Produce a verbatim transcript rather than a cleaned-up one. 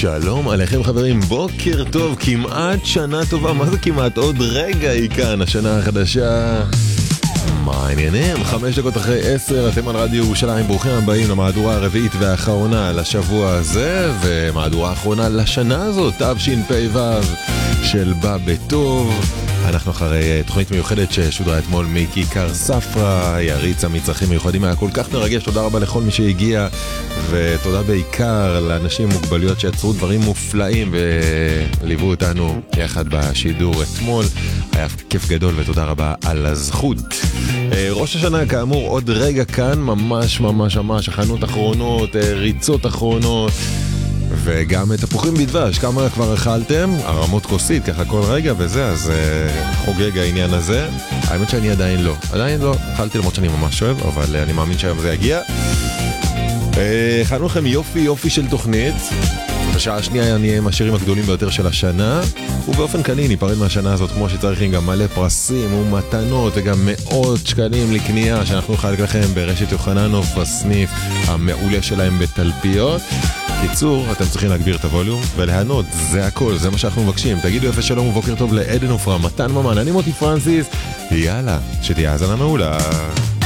שלום עליכם חברים, בוקר טוב, כמעט שנה טובה, מה זה כמעט? עוד רגע היא כאן, השנה החדשה. מה העניינים? חמש דקות אחרי עשר, אתם על רדיו ירושלים, ברוכים הבאים למהדורה הרביעית והאחרונה לשבוע הזה, ומהדורה האחרונה לשנה הזאת, תשפ"ו של בא בטוב. אנחנו אחרי תוכנית מיוחדת ששודרה אתמול מכיכר ספרא, יריץ המצרכים מיוחדים, היה כל כך מרגש, תודה רבה לכל מי שהגיע, ותודה בעיקר לאנשים עם מוגבלויות שיצרו דברים מופלאים וליוו אותנו יחד בשידור אתמול, היה כיף גדול ותודה רבה על הזכות. ראש השנה כאמור עוד רגע כאן, ממש ממש ממש, הכנות אחרונות, ריצות אחרונות, וגם תפוחים בדבש, כמה כבר אכלתם? הרמות כוסית, ככה כל רגע וזה, אז uh, חוגג העניין הזה. האמת שאני עדיין לא, עדיין לא, אכלתי למרות שאני ממש אוהב, אבל uh, אני מאמין שהיום זה יגיע. הכנו uh, לכם יופי יופי של תוכנית, בשעה השנייה נהיה עם השירים הגדולים ביותר של השנה, ובאופן כללי ניפרד מהשנה הזאת כמו שצריך, עם גם מלא פרסים ומתנות וגם מאות שקלים לקנייה שאנחנו נחלק לכם ברשת יוחננוף, הסניף המעולה שלהם בתלפיות. קיצור, אתם צריכים להגביר את הווליום ולהנות, זה הכל, זה מה שאנחנו מבקשים. תגידו יפה שלום ובוקר טוב לעדן עופרה, מתן ממן, אני מוטי פרנסיס, יאללה, שתהיה האזנה מעולה.